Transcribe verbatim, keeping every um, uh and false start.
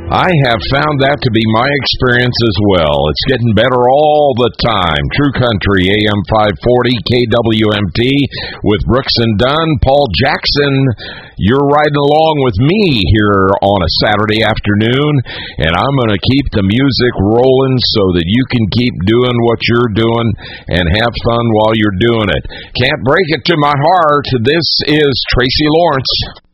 I have found that to be my experience as well. It's getting better all the time. True Country, A M five forty, K W M T, with Brooks and Dunn. Paul Jackson, you're riding along with me here on a Saturday afternoon, and I'm going to keep the music rolling so that you can keep doing what you're doing and have fun while you're doing it. Can't break it to my heart. This is Tracy Lawrence.